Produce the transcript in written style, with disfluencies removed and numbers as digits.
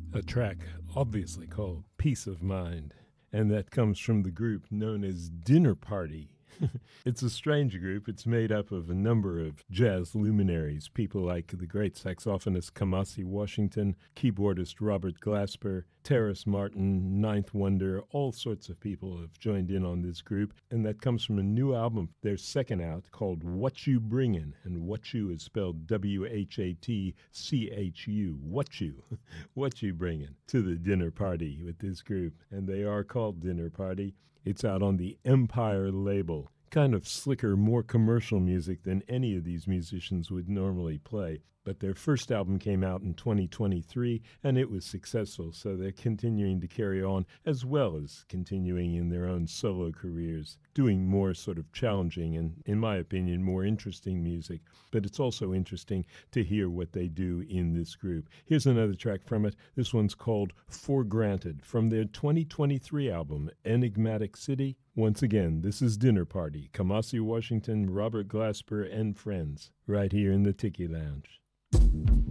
A track obviously called Peace of Mind, and that comes from the group known as Dinner Party. It's a strange group. It's made up of a number of jazz luminaries, people like the great saxophonist Kamasi Washington, keyboardist Robert Glasper, Terrace Martin, Ninth Wonder, all sorts of people have joined in on this group, and that comes from a new album, their second out, called What You Bringin', and What You is spelled Whatchu, What You, What You Bringin' to the dinner party with this group, and they are called Dinner Party. It's out on the Empire label. Kind of slicker, more commercial music than any of these musicians would normally play. But their first album came out in 2023, and it was successful, so they're continuing to carry on, as well as continuing in their own solo careers, doing more sort of challenging and, in my opinion, more interesting music. But it's also interesting to hear what they do in this group. Here's another track from it. This one's called For Granted, from their 2023 album, Enigmatic City. Once again, this is Dinner Party, Kamasi Washington, Robert Glasper, and friends, right here in the Tiki Lounge.